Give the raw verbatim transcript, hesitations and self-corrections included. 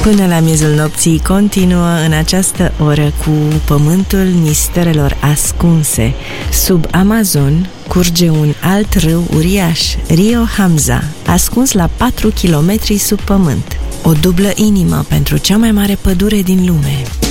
Până la miezul nopții continuă în această oră cu pământul misterelor ascunse. Sub Amazon curge un alt râu uriaș, Rio Hamza, ascuns la patru kilometri sub pământ. O dublă inimă pentru cea mai mare pădure din lume.